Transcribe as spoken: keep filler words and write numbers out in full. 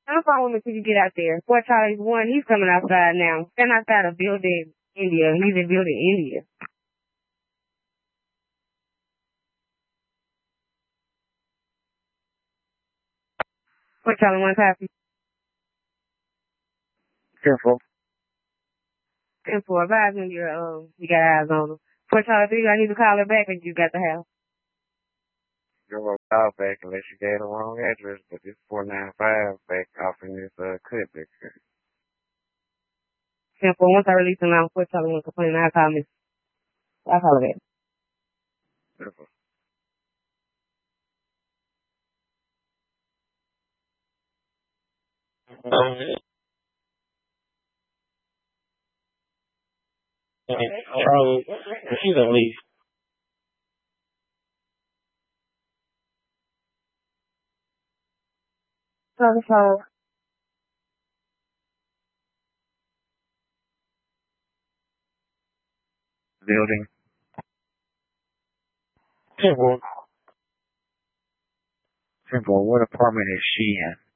I'm following until you get out there. Fort Charlie's one, he's coming outside now. Stand outside of building India. He's in building India. Fort Charlie one copy. Careful. And for advise when you're um you got eyes on him. Fort Charlie three, I need to call her back and you got the house. Give her a call back unless you gave the wrong address, but this four nine five back offering this uh cut back here. And for once I release him out, Fort Charlie one complain, I'll call me. I'll call her back. Careful. Charlie, she's at least. Charlie, so Building. Simple. Simple. What apartment is she in?